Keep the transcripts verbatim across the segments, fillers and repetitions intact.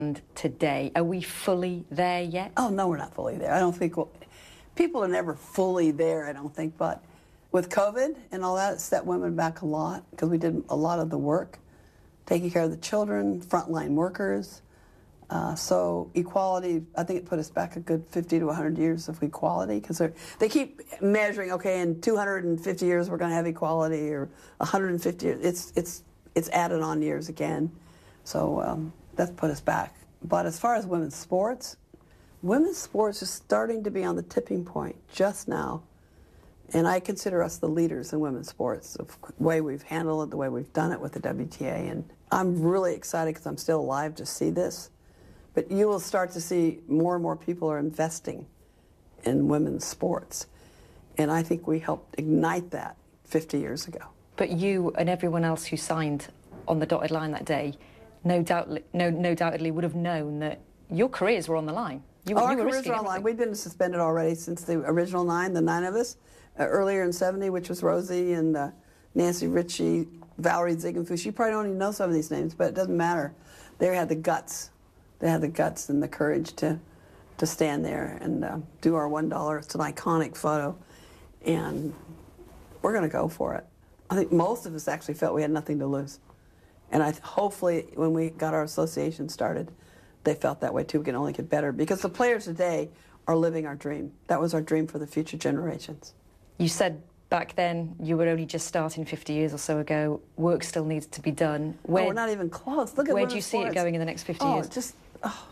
today. Are we fully there yet? Oh, no, we're not fully there. I don't think we'll, people are never fully there, I don't think, but with COVID and all that, it set women back a lot because we did a lot of the work, taking care of the children, frontline workers. Uh, so equality, I think it put us back a good fifty to one hundred years of equality because they keep measuring, okay, in two hundred fifty years we're going to have equality, or one hundred fifty years. It's, it's, it's added on years again. So um, that's put us back. But as far as women's sports, women's sports is starting to be on the tipping point just now. And I consider us the leaders in women's sports, the way we've handled it, the way we've done it with the W T A. And I'm really excited because I'm still alive to see this. But you will start to see more and more people are investing in women's sports. And I think we helped ignite that fifty years ago. But you and everyone else who signed on the dotted line that day, no doubt, no, no doubtedly would have known that your careers were on the line. You, oh, you our were careers were on the line. We've been suspended already since the original nine, the nine of us, uh, earlier in seventy, which was Rosie and uh, Nancy Ritchie, Valerie Ziegenfuss. You probably don't even know some of these names, but it doesn't matter. They had the guts. They had the guts and the courage to, to stand there and uh, do our one dollar. It's an iconic photo, and we're going to go for it. I think most of us actually felt we had nothing to lose. And I hopefully, when we got our association started, they felt that way too. We can only get better because the players today are living our dream. That was our dream for the future generations. You said back then you were only just starting fifty years or so ago. Work still needs to be done. Where, oh, we're not even close. Look at where do you see sports. it going in the next fifty oh, years? Just, oh.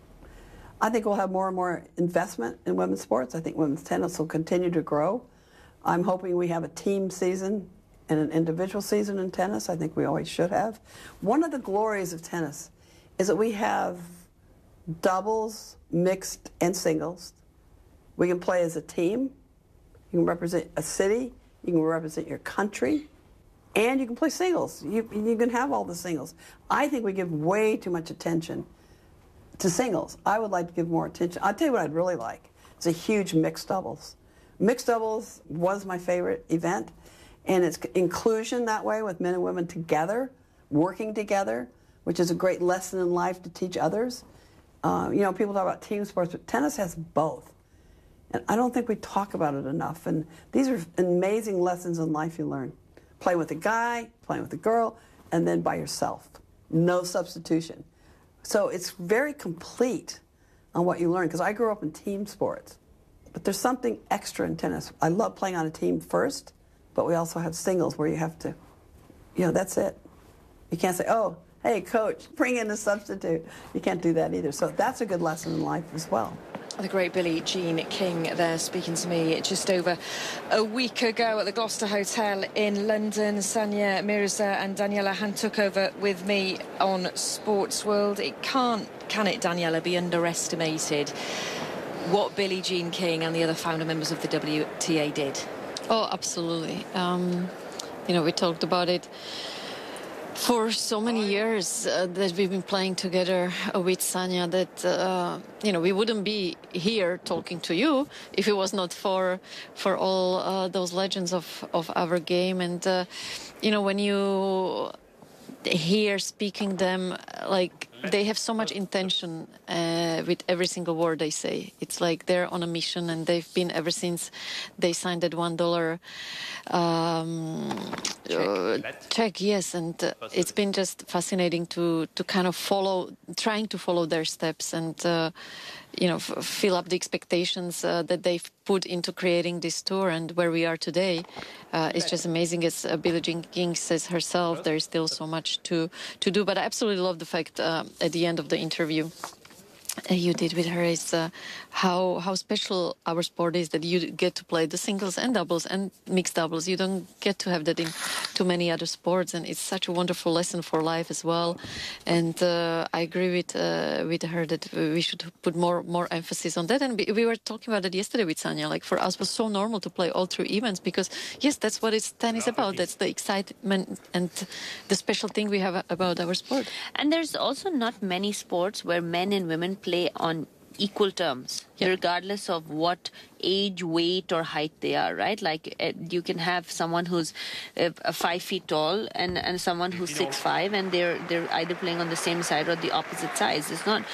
I think we'll have more and more investment in women's sports. I think women's tennis will continue to grow. I'm hoping we have a team season and an individual season in tennis. I think we always should have. One of the glories of tennis is that we have doubles, mixed, and singles. We can play as a team. You can represent a city. You can represent your country. And you can play singles. You, you can have all the singles. I think we give way too much attention to singles. I would like to give more attention. I'll tell you what I'd really like. It's a huge mixed doubles. Mixed doubles was my favorite event. And it's inclusion that way with men and women together, working together, which is a great lesson in life to teach others. Uh, you know, people talk about team sports, but tennis has both. And I don't think we talk about it enough. And these are amazing lessons in life you learn. Playing with a guy, playing with a girl, and then by yourself. No substitution. So it's very complete on what you learn, because I grew up in team sports. But there's something extra in tennis. I love playing on a team first, but we also have singles where you have to, you know, that's it. You can't say, oh, hey, coach, bring in a substitute. You can't do that either. So that's a good lesson in life as well. The great Billie Jean King there speaking to me just over a week ago at the Gloucester Hotel in London. Sania Mirza and Daniela Hunt took over with me on Sports World. It can't, can it, Daniela, be underestimated what Billie Jean King and the other founder members of the W T A did? Oh, absolutely. Um, you know, we talked about it for so many years uh, that we've been playing together uh, with Sania, that, uh, you know, we wouldn't be here talking to you if it was not for for all uh, those legends of, of our game. And, uh, you know, when you hear speaking them, like, they have so much intention uh, with every single word they say. It's like they're on a mission, and they've been ever since they signed that one dollar um, check. Uh, check. Yes, and uh, it's been just fascinating to to kind of follow, trying to follow their steps, and uh, you know, f fill up the expectations uh, that they've put into creating this tour and where we are today. Uh, it's just amazing. As uh, Billie Jean King says herself, there is still so much to to do. But I absolutely love the fact uh, at the end of the interview uh, you did with her is uh, how how special our sport is, that you get to play the singles and doubles and mixed doubles. You don't get to have that in too many other sports, and it's such a wonderful lesson for life as well. And uh, I agree with uh, with her that we should put more more emphasis on that. And we were talking about it yesterday with Sania. Like, for us, it was so normal to play all three events because, yes, that's what it's tennis about. That's the excitement and the special thing we have about our sport. And there's also not many sports where men and women play on equal terms, Yeah. regardless of what age, weight, or height they are, right? Like uh, you can have someone who's uh, five feet tall and, and someone who's six five, and they're they're either playing on the same side or the opposite sides. It's not